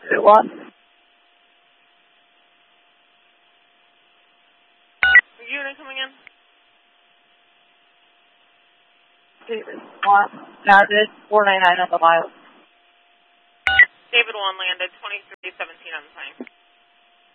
What? Unit coming in. David 1, landed 499 on the mile. David 1 landed 2317 on the time.